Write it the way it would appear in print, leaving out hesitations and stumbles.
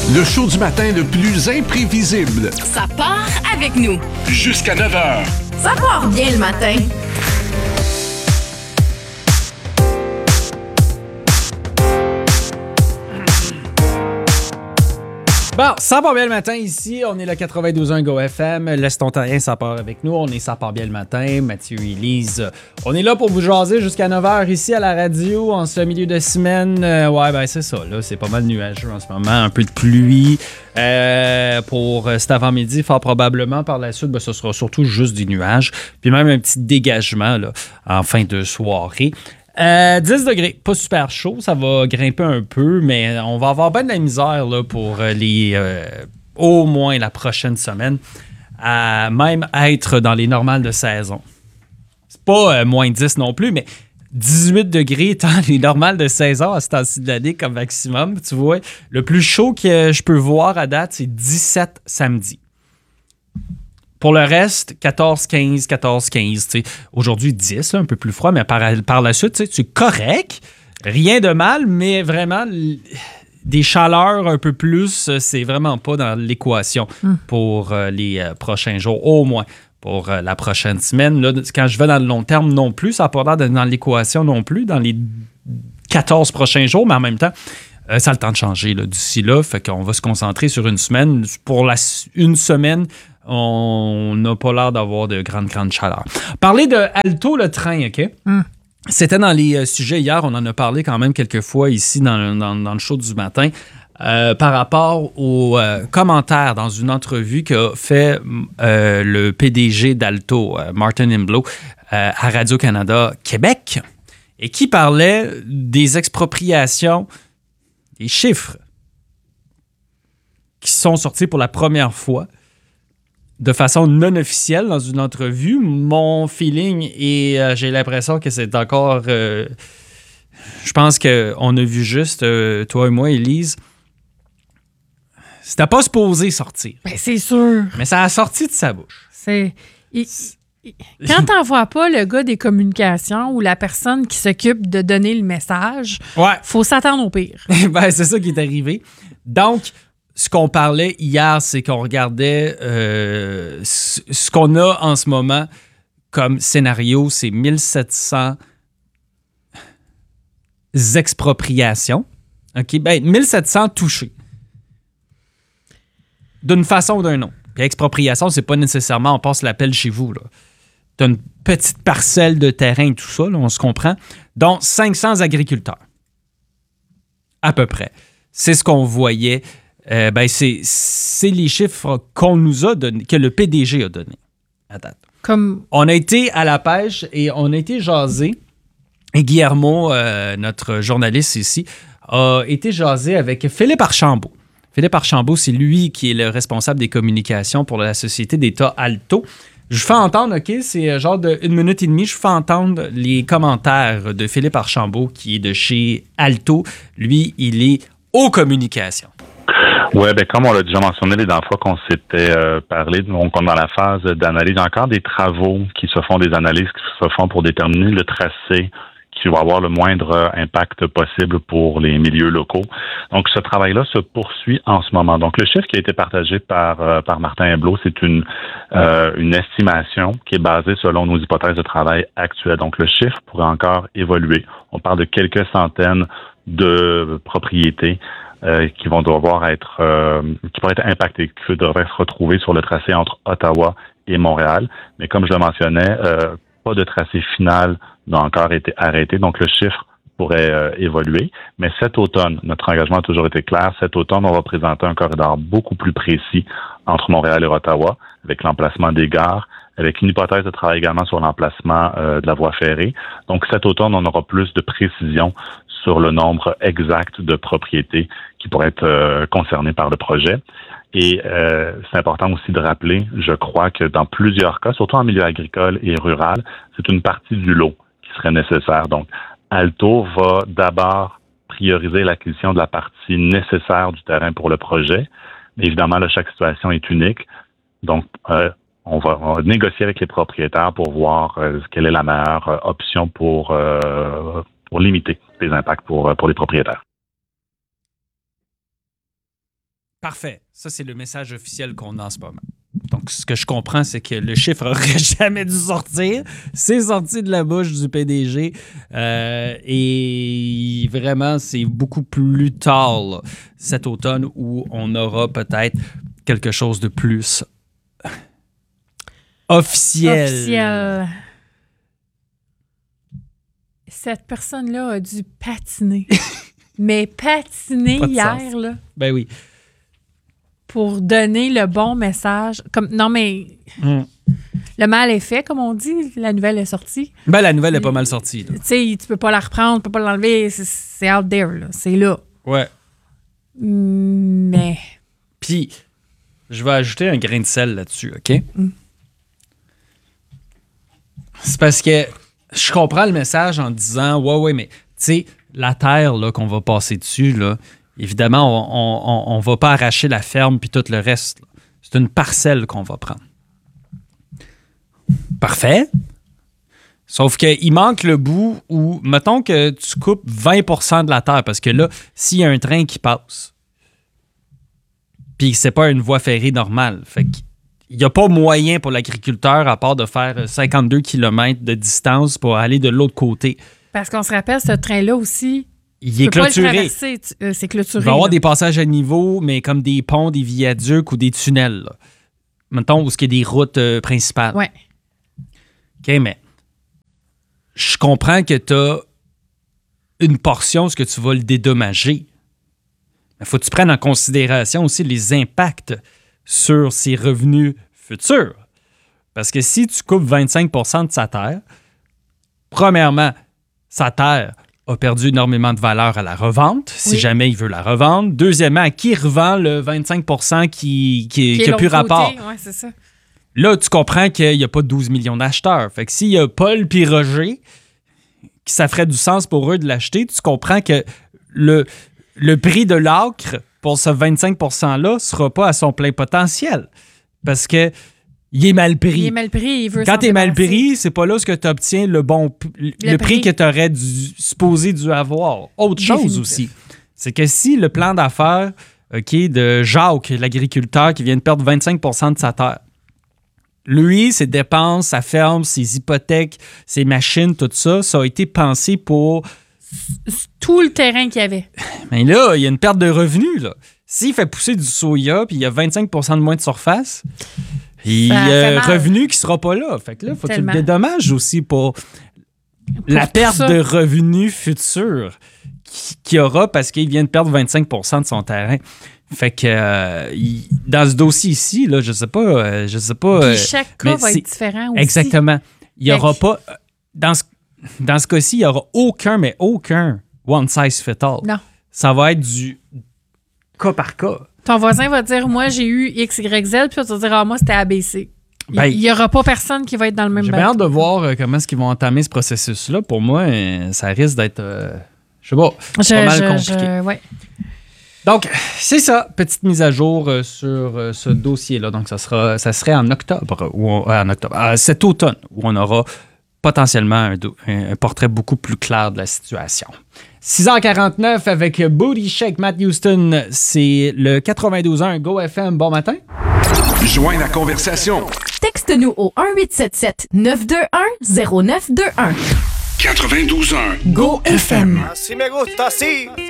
Le show du matin le plus imprévisible. Ça part avec nous. Jusqu'à 9h. Ça part bien le matin. Bon, ça part bien le matin ici. On est le 92.1 Go FM. Laisse ton terrien, ça part avec nous. On est ça part bien le matin. Mathieu et Lise. On est là pour vous jaser jusqu'à 9h ici à la radio en ce milieu de semaine. Ouais, ben c'est ça. Là, c'est pas mal nuageux en ce moment. Un peu de pluie. Pour cet avant-midi, fort probablement par la suite, ben, ce sera surtout juste des nuages. Puis même un petit dégagement là, en fin de soirée. 10 degrés, pas super chaud, ça va grimper un peu, mais on va avoir bien de la misère là, pour au moins la prochaine semaine, à même être dans les normales de saison. C'est pas moins 10 non plus, mais 18 degrés étant les normales de saison à ce temps-ci de l'année comme maximum. Tu vois, le plus chaud que je peux voir à date, c'est 17 samedi. Pour le reste, 14-15, 14-15. Aujourd'hui, 10, là, un peu plus froid, mais par la suite, c'est correct. Rien de mal, mais vraiment, des chaleurs un peu plus, c'est vraiment pas dans l'équation pour les prochains jours, au moins pour la prochaine semaine. Là, quand je vais dans le long terme non plus, ça n'a pas l'air d'être dans l'équation non plus, dans les 14 prochains jours, mais en même temps, ça a le temps de changer là, d'ici là. Fait qu'on va se concentrer sur une semaine. Pour une semaine, on n'a pas l'air d'avoir de grande chaleur. Parler de Alto, le train, OK? C'était dans les sujets hier. On en a parlé quand même quelques fois ici dans le show du matin par rapport aux commentaires dans une entrevue qu'a fait le PDG d'Alto, Martin Imblo, à Radio-Canada Québec, et qui parlait des expropriations, des chiffres qui sont sortis pour la première fois de façon non officielle dans une entrevue. Mon feeling, et j'ai l'impression que c'est encore... je pense qu'on a vu juste, toi et moi, Élise, c'était pas supposé sortir. Ben, c'est sûr. Mais ça a sorti de sa bouche. Quand t'envoies pas le gars des communications ou la personne qui s'occupe de donner le message, faut s'attendre au pire. Ben, c'est ça qui est arrivé. Donc, ce qu'on parlait hier, c'est qu'on regardait ce qu'on a en ce moment comme scénario, c'est 1700 expropriations. OK? Ben, 1700 touchés. D'une façon ou d'un autre. Puis expropriation, c'est pas nécessairement on passe l'appel chez vous, là. T'as une petite parcelle de terrain et tout ça, là, on se comprend. Donc, 500 agriculteurs. À peu près. C'est ce qu'on voyait. Ben c'est les chiffres qu'on nous a donnés, que le PDG a donnés à date. On a été à la pêche et on a été jasé. Et Guillermo, notre journaliste ici, a été jasé avec Philippe Archambault. Philippe Archambault, c'est lui qui est le responsable des communications pour la société d'État Alto. Je fais entendre, OK, c'est genre de 1 minute et demie, je fais entendre les commentaires de Philippe Archambault, qui est de chez Alto. Lui, il est aux communications. Oui, bien, comme on l'a déjà mentionné les dernières fois qu'on s'était parlé, donc on est dans la phase d'analyse. Il y a encore des travaux qui se font, des analyses qui se font pour déterminer le tracé qui va avoir le moindre impact possible pour les milieux locaux. Donc, ce travail-là se poursuit en ce moment. Donc, le chiffre qui a été partagé par Martin Imblo, c'est une estimation qui est basée selon nos hypothèses de travail actuelles. Donc, le chiffre pourrait encore évoluer. On parle de quelques centaines de propriétés qui vont devoir être qui pourraient être impactées, qui devraient se retrouver sur le tracé entre Ottawa et Montréal. Mais comme je le mentionnais, pas de tracé final n'a encore été arrêté, donc le chiffre pourrait évoluer. Mais cet automne, notre engagement a toujours été clair. Cet automne, on va présenter un corridor beaucoup plus précis entre Montréal et Ottawa, avec l'emplacement des gares, avec une hypothèse de travail également sur l'emplacement de la voie ferrée. Donc cet automne, on aura plus de précision sur le nombre exact de propriétés qui pourraient être concernées par le projet. Et c'est important aussi de rappeler, je crois que dans plusieurs cas, surtout en milieu agricole et rural, c'est une partie du lot qui serait nécessaire. Donc, Alto va d'abord prioriser l'acquisition de la partie nécessaire du terrain pour le projet. Mais évidemment, là, chaque situation est unique. Donc, on va négocier avec les propriétaires pour voir quelle est la meilleure option pour limiter les impacts pour les propriétaires. Parfait. Ça, c'est le message officiel qu'on a en ce moment. Donc, ce que je comprends, c'est que le chiffre n'aurait jamais dû sortir. C'est sorti de la bouche du PDG. Et vraiment, c'est beaucoup plus tard, là, cet automne, où on aura peut-être quelque chose de plus officiel. Cette personne-là a dû patiner. Mais patiner hier, là. Ben oui. Pour donner le bon message. Non, mais le mal est fait, comme on dit. La nouvelle est sortie. Ben, la nouvelle est pas mal sortie. Tu sais, tu peux pas la reprendre, tu peux pas l'enlever. C'est out there, là. C'est là. Ouais. Mais... Puis, je vais ajouter un grain de sel là-dessus, OK? C'est parce que je comprends le message en disant, ouais, mais, tu sais, la terre là, qu'on va passer dessus, là, évidemment, on va pas arracher la ferme puis tout le reste. Là. C'est une parcelle qu'on va prendre. Parfait. Sauf qu'il manque le bout où, mettons que tu coupes 20% de la terre, parce que là, s'il y a un train qui passe, puis c'est pas une voie ferrée normale, fait qu'il n'y a pas moyen pour l'agriculteur à part de faire 52 km de distance pour aller de l'autre côté. Parce qu'on se rappelle, ce train-là aussi, il est clôturé. C'est clôturé. Il va y avoir des passages à niveau, mais comme des ponts, des viaducs ou des tunnels. Là. Mettons, où il y a des routes principales. Ouais. OK, mais je comprends que tu as une portion, ce que tu vas le dédommager. Il faut que tu prennes en considération aussi les impacts sur ses revenus futurs. Parce que si tu coupes 25% de sa terre, premièrement, sa terre a perdu énormément de valeur à la revente, si jamais il veut la revendre. Deuxièmement, à qui revend le 25% qui n'a plus rapport? Ouais, c'est ça. Là, tu comprends qu'il n'y a pas 12 millions d'acheteurs. Fait que s'il y a Paul puis Roger, que ça ferait du sens pour eux de l'acheter, tu comprends que le prix de l'acre pour ce 25%-là ne sera pas à son plein potentiel. Parce que il est mal pris. Il est mal pris, il veut Quand tu es mal pris, c'est pas là ce que tu obtiens le prix que tu aurais supposé dû avoir. Autre chose aussi, c'est que si le plan d'affaires de Jacques, l'agriculteur qui vient de perdre 25% de sa terre, lui, ses dépenses, sa ferme, ses hypothèques, ses machines, tout ça, ça a été pensé pour... tout le terrain qu'il y avait. Mais là, il y a une perte de revenus. Là. S'il fait pousser du soya puis il y a 25% de moins de surface... Il y a un revenu qui ne sera pas là. Fait que là, il faut que tu le dédommages aussi pour la perte de revenus futurs qu'il aura parce qu'il vient de perdre 25% de son terrain. Fait que dans ce dossier ici, là, je sais pas. Puis chaque cas va être différent aussi. Exactement. Il n'y aura pas. Dans ce cas-ci, il n'y aura aucun one size fit all. Non. Ça va être du cas par cas. Ton voisin va dire, moi, j'ai eu X, Y, Z, puis tu vas dire, moi, c'était ABC. Il n'y aura pas personne qui va être dans le même bateau. J'ai hâte de voir comment est-ce qu'ils vont entamer ce processus-là. Pour moi, ça risque d'être, je sais pas, pas mal compliqué. Ouais. Donc, c'est ça, petite mise à jour sur ce dossier-là. Donc, ça serait en octobre, cet automne, où on aura potentiellement un portrait beaucoup plus clair de la situation. 6h49 avec Booty Shake, Matt Houston. C'est le 92.1 Go FM. Bon matin. Joins la conversation. Texte-nous au 1-877-921-0921. 92.1 Go FM. Así me gusta, así.